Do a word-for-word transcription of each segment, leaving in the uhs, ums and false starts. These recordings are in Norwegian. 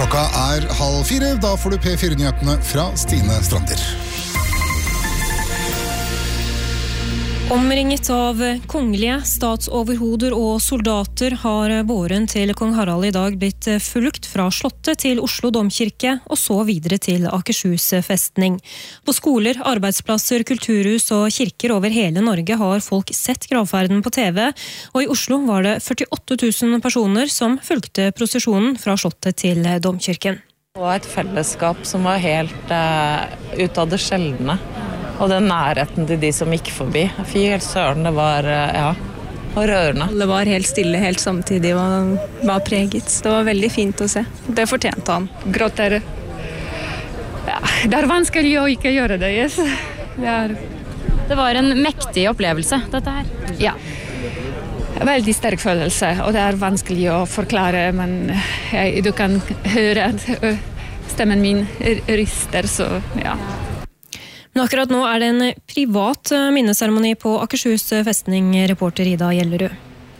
Klokka er halv fire, da får du P fire-nyhetene fra Stine Strander. Omringet av kongelige, statsoverhoder og soldater har båren til kong Harald i dag blitt fulgt fra slottet til Oslo domkirke og så videre til Akershus festning. På skoler, arbeidsplasser, kulturhus og kirker over hele Norge har folk sett gravferden på T V, og i Oslo var det førtiåtte tusen personer som fulgte prosesjonen fra slottet til domkirken. Det var et fellesskap som var helt uh, ut av det sjeldne. Og den nærheten til de som gikk forbi. Fy helt søren, det var, ja, var rørende. Alle var helt stille, helt samtidig, og var preget. Det var veldig fint å se. Det fortjente han. Gråter. Ja, det er vanskelig å ikke gjøre det, yes. Det, er... det var en mektig opplevelse, dette her. Ja. Veldig sterk følelse, og det er vanskelig å forklare, men jeg, du kan høre at stemmen min rister, så ja. Men akkurat nå er det en privat minneseremoni på Akershus festning, reporter Ida Gjellerud.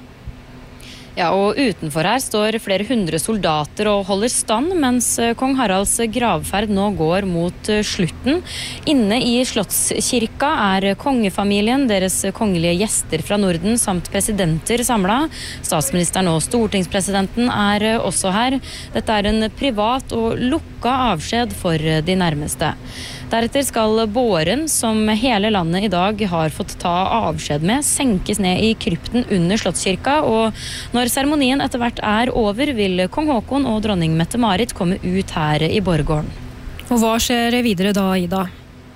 Ja, og utenfor her står flere hundre soldater og holder stand, mens kong Haralds gravferd nå går mot slutten. Inne i Slottskirka er kongefamilien, deres kongelige gjester fra Norden samt presidenter samlet. Statsministeren og stortingspresidenten er også her. Dette er en privat og lukka avskjed for de nærmeste. Deretter skal båren, som hele landet i dag har fått ta avskjed med, senkes ned i krypten under Slottskirka, og når seremonien etter hvert er over, vil kong Håkon og dronning Mette-Marit komme ut her i borggården. Og hva skjer videre da, Ida?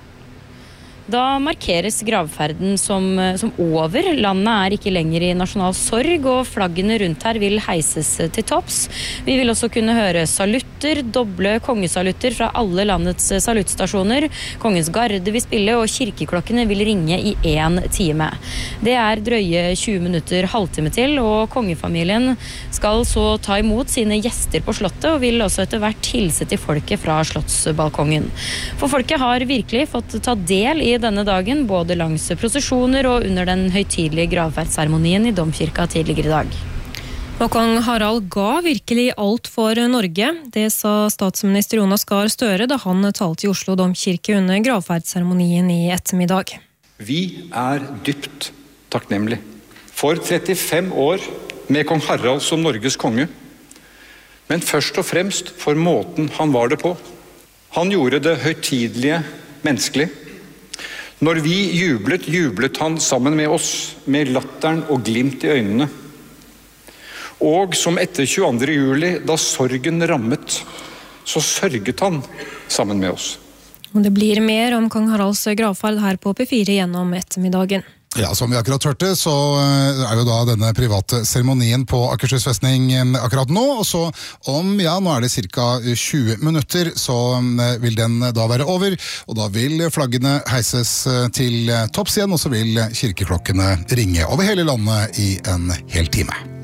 Da markeres gravferden som, som over. Landet er ikke lenger i nasjonal sorg, og flaggene rundt her vil heises til topps. Vi vil også kunne høre salutter, doble kongesalutter fra alle landets saluttstasjoner. Kongens garde vil spille, og kirkeklokkene vil ringe i en time. Det er drøye tjue minutter, halvtime til, og kongefamilien skal så ta imot sine gjester på slottet, og vil også etter hvert hilse til folket fra slottsbalkongen. For folket har virkelig fått ta del i denne dagen, både langs prosesjoner og under den høytidelige gravferdsseremonien i domkirka tidligere i dag. Og kong Harald ga virkelig alt for Norge. Det sa statsminister Jonas Gahr Støre da han talte i Oslo domkirke under gravferdsseremonien i ettermiddag. Vi er dypt takknemlige for trettifem år med kong Harald som Norges konge, men først og fremst for måten han var det på. Han gjorde det høytidelige menneskelig. Når vi jublet, jublet han sammen med oss, med latteren og glimt i øynene. Og som etter tjueandre juli, da sorgen rammet, så sørget han sammen med oss. Og det blir mer om kong Haralds gravferd her på P fire gjennom ettermiddagen. Ja, som vi akkurat hørte, så er jo da denne private seremonien på Akershus festning akkurat nå, og så om, ja, nå er det cirka tjue minutter, så vil den da være over, og da vil flaggene heises til topps igjen, og så vil kirkeklokkene ringe over hele landet i en hel time.